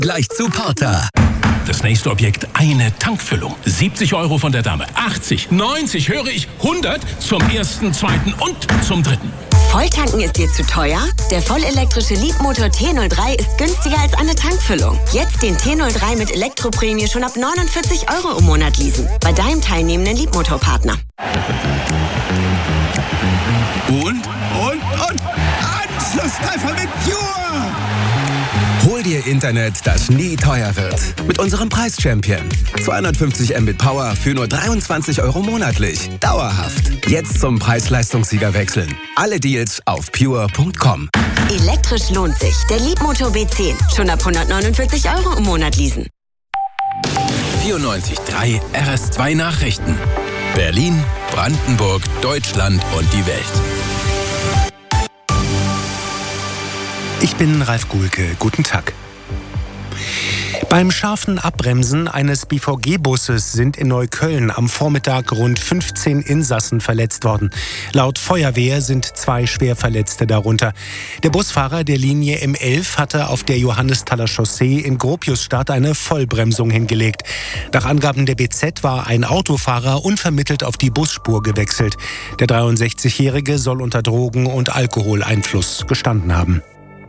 gleich zu Porter. Das nächste Objekt, eine Tankfüllung. 70 € von der Dame. 80, 90, höre ich 100 zum ersten, zweiten und zum dritten. Volltanken ist dir zu teuer? Der vollelektrische Leapmotor T03 ist günstiger als eine Tankfüllung. Jetzt den T03 mit Elektroprämie schon ab 49 € im Monat leasen. Bei deinem teilnehmenden Leapmotor-Partner. Und? Anschlusstreffer mit Pure! Hol dir Internet, das nie teuer wird. Mit unserem Preis-Champion. 250 Mbit Power für nur 23 € monatlich. Dauerhaft. Jetzt zum Preis-Leistungssieger wechseln. Alle Deals auf pure.com. Elektrisch lohnt sich. Der Leapmotor B10. Schon ab 149 € im Monat leasen. 94.3 RS2 Nachrichten. Berlin, Brandenburg, Deutschland und die Welt. Ich bin Ralf Guhlke. Guten Tag. Beim scharfen Abbremsen eines BVG-Busses sind in Neukölln am Vormittag rund 15 Insassen verletzt worden. Laut Feuerwehr sind 2 Schwerverletzte darunter. Der Busfahrer der Linie M11 hatte auf der Johannesthaler Chaussee in Gropiusstadt eine Vollbremsung hingelegt. Nach Angaben der BZ war ein Autofahrer unvermittelt auf die Busspur gewechselt. Der 63-Jährige soll unter Drogen- und Alkoholeinfluss gestanden haben.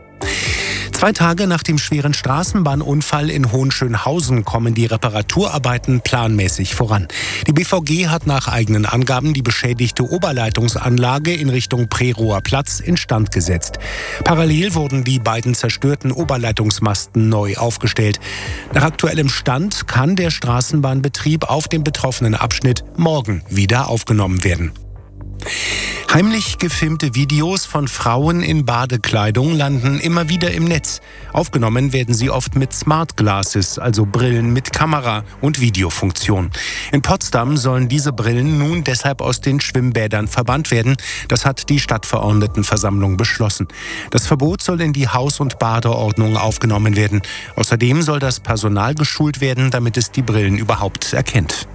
2 Tage nach dem schweren Straßenbahnunfall in Hohenschönhausen kommen die Reparaturarbeiten planmäßig voran. Die BVG hat nach eigenen Angaben die beschädigte Oberleitungsanlage in Richtung Prerower Platz instand gesetzt. Parallel wurden die beiden zerstörten Oberleitungsmasten neu aufgestellt. Nach aktuellem Stand kann der Straßenbahnbetrieb auf dem betroffenen Abschnitt morgen wieder aufgenommen werden. Heimlich gefilmte Videos von Frauen in Badekleidung landen immer wieder im Netz. Aufgenommen werden sie oft mit Smart Glasses, also Brillen mit Kamera und Videofunktion. In Potsdam sollen diese Brillen nun deshalb aus den Schwimmbädern verbannt werden. Das hat die Stadtverordnetenversammlung beschlossen. Das Verbot soll in die Haus- und Badeordnung aufgenommen werden. Außerdem soll das Personal geschult werden, damit es die Brillen überhaupt erkennt.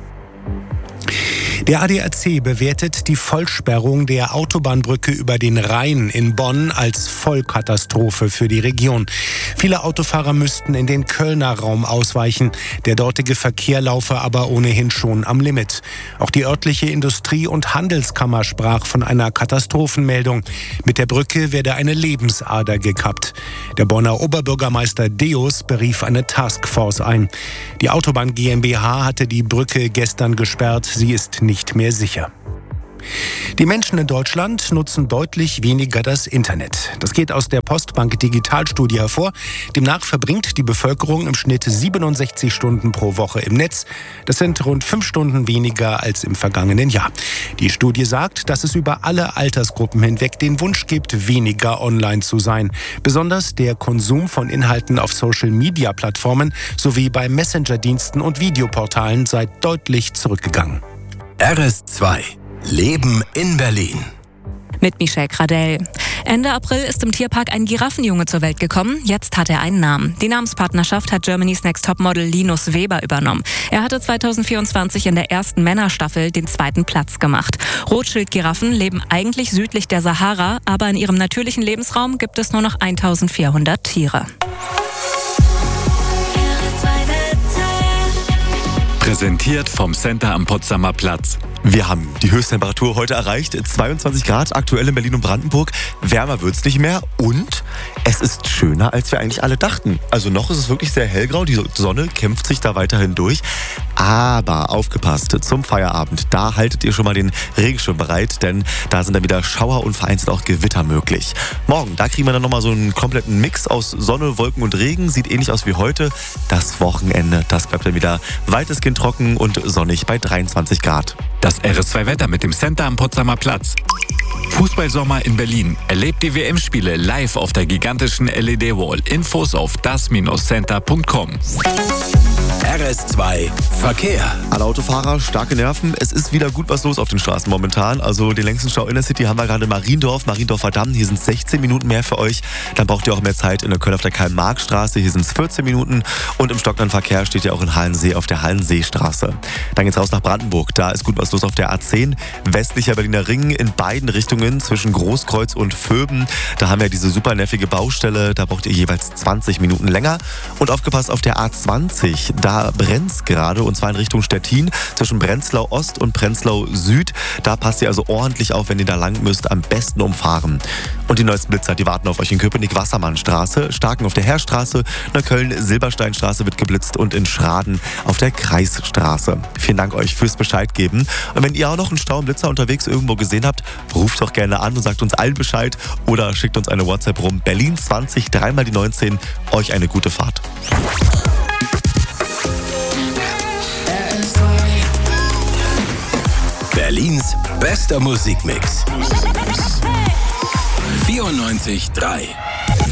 Der ADAC bewertet die Vollsperrung der Autobahnbrücke über den Rhein in Bonn als Vollkatastrophe für die Region. Viele Autofahrer müssten in den Kölner Raum ausweichen. Der dortige Verkehr laufe aber ohnehin schon am Limit. Auch die örtliche Industrie- und Handelskammer sprach von einer Katastrophenmeldung. Mit der Brücke werde eine Lebensader gekappt. Der Bonner Oberbürgermeister Deus berief eine Taskforce ein. Die Autobahn GmbH hatte die Brücke gestern gesperrt. Sie ist nicht mehr sicher. Die Menschen in Deutschland nutzen deutlich weniger das Internet. Das geht aus der Postbank Digitalstudie hervor. Demnach verbringt die Bevölkerung im Schnitt 67 Stunden pro Woche im Netz. Das sind rund 5 Stunden weniger als im vergangenen Jahr. Die Studie sagt, dass es über alle Altersgruppen hinweg den Wunsch gibt, weniger online zu sein. Besonders der Konsum von Inhalten auf Social-Media-Plattformen sowie bei Messenger-Diensten und Videoportalen sei deutlich zurückgegangen. RS2 Leben in Berlin. Mit Michelle Gradell. Ende April ist im Tierpark ein Giraffenjunge zur Welt gekommen. Jetzt hat er einen Namen. Die Namenspartnerschaft hat Germany's Next Topmodel Linus Weber übernommen. Er hatte 2024 in der ersten Männerstaffel den 2. Platz gemacht. Rothschild-Giraffen leben eigentlich südlich der Sahara, aber in ihrem natürlichen Lebensraum gibt es nur noch 1400 Tiere. Präsentiert vom Center am Potsdamer Platz. Wir haben die Höchsttemperatur heute erreicht, 22 Grad, aktuell in Berlin und Brandenburg. Wärmer wird's nicht mehr und es ist schöner, als wir eigentlich alle dachten. Also noch ist es wirklich sehr hellgrau, die Sonne kämpft sich da weiterhin durch. Aber aufgepasst, zum Feierabend, da haltet ihr schon mal den Regenschirm bereit, denn da sind dann wieder Schauer und vereinzelt auch Gewitter möglich. Morgen, da kriegen wir dann nochmal so einen kompletten Mix aus Sonne, Wolken und Regen, sieht ähnlich aus wie heute. Das Wochenende, das bleibt dann wieder weitestgehend trocken und sonnig bei 23 Grad. Das RS2-Wetter mit dem Center am Potsdamer Platz. Fußballsommer in Berlin. Erlebt die WM-Spiele live auf der gigantischen LED-Wall. Infos auf das-center.com. RS2 Verkehr. Alle Autofahrer, starke Nerven. Es ist wieder gut was los auf den Straßen momentan. Also den längsten Stau in der City haben wir gerade in Mariendorfer Damm. Hier sind 16 Minuten mehr für euch. Dann braucht ihr auch mehr Zeit in der Köln auf der Karl-Marx-Straße. Hier sind es 14 Minuten. Und im stockenden Verkehr steht ihr auch in Hallensee auf der Hallenseestraße. Dann geht's raus nach Brandenburg. Da ist gut was los auf der A10. Westlicher Berliner Ring in beiden Richtungen zwischen Großkreuz und Vöben. Da haben wir diese super nervige Baustelle. Da braucht ihr jeweils 20 Minuten länger. Und aufgepasst auf der A20. Da brennt's gerade, und zwar in Richtung Stettin zwischen Prenzlau Ost und Prenzlau Süd. Da passt ihr also ordentlich auf, wenn ihr da lang müsst. Am besten umfahren. Und die neuesten Blitzer, die warten auf euch in Köpenick, Wassermannstraße, Starken auf der Heerstraße, Neukölln, Silbersteinstraße wird geblitzt und in Schraden auf der Kreisstraße. Vielen Dank euch fürs Bescheid geben. Und wenn ihr auch noch einen Stau und Blitzer unterwegs irgendwo gesehen habt, ruft doch gerne an und sagt uns allen Bescheid oder schickt uns eine WhatsApp rum. Berlin 20, 3 mal die 19. Euch eine gute Fahrt. Berlins bester Musikmix. 94.3